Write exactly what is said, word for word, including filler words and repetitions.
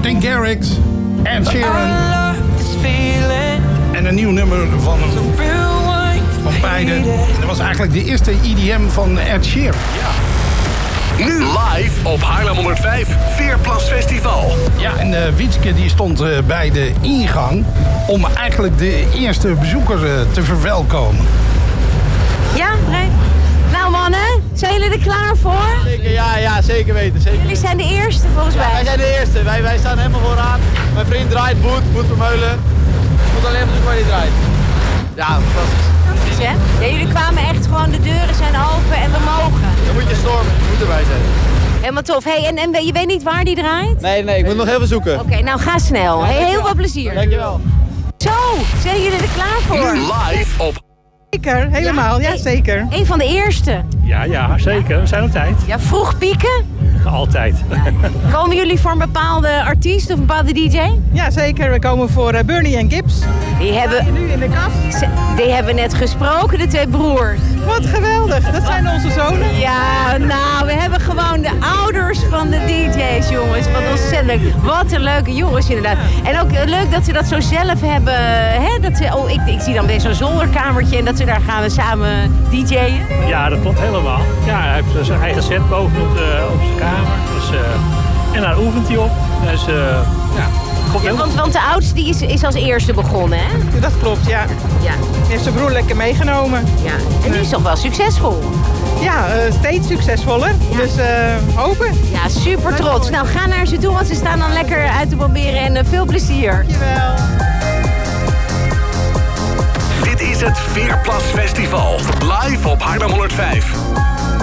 Martin Garrix, Ed Sheeran. En een nieuw nummer van, van beide. Dat was eigenlijk de eerste E D M van Ed Sheeran. Ja. Nu live op Haarlem honderdvijf Veerplas Festival. Ja, en uh, Wietske die stond uh, bij de ingang om eigenlijk de eerste bezoeker uh, te verwelkomen. Ja, Brian? Nou mannen, zijn jullie er klaar voor? Zeker, ja, ja, zeker weten. Zeker. Jullie zijn de eerste volgens mij. Ja, wij zijn de eerste. Wij, wij staan helemaal vooraan. Mijn vriend draait, Boet, Boet Vermeulen. Ik moet alleen maar zien waar hij draait. Ja, fantastisch. Fantastisch, hè? Ja, jullie kwamen echt gewoon, de deuren zijn open en we mogen. Dan moet je stormen, je moet erbij zijn. Helemaal tof. Hey, en, en je weet niet waar die draait? Nee, nee, ik moet nog heel veel zoeken. Oké, okay, nou ga snel. Ja, hey, heel veel plezier. Dankjewel. Zo, zijn jullie er klaar voor? Nu live op... Zeker, helemaal, ja, ja zeker. Een van de eerste. Ja, ja, zeker. We zijn op tijd. Ja, vroeg pieken? Altijd. Ja. Komen jullie voor een bepaalde artiest of een bepaalde D J? Ja, zeker. We komen voor uh, Bernie en Gibbs. Die hebben, nu in de kast. Die hebben net gesproken, de twee broers. Wat geweldig. Dat zijn onze zonen. Ja, nou, we hebben gewoon de ouders van de D J's, jongens. Wat ontzettend leuk. Wat een leuke jongens, inderdaad. En ook leuk dat ze dat zo zelf hebben. Hè? Dat ze, oh, ik, ik zie dan weer zo'n zolderkamertje en dat ze daar gaan we samen D J'en. Ja, dat klopt helemaal. Ja, hij heeft zijn eigen set boven op, de, op zijn kamer. Dus, uh, en daar oefent hij op. Dus uh, ja, komt ja, heel want, want de oudste die is, is als eerste begonnen, hè? Dat klopt, ja. Ja. Die heeft zijn broer lekker meegenomen. Ja. En die is toch wel succesvol? Ja, uh, steeds succesvoller. Ja. Dus uh, hopen. Ja, super trots. Nou, ga naar ze toe, want ze staan dan lekker uit te proberen en uh, veel plezier. Dankjewel. Dit is het Veerplas Festival. Live op Haarlem honderdvijf.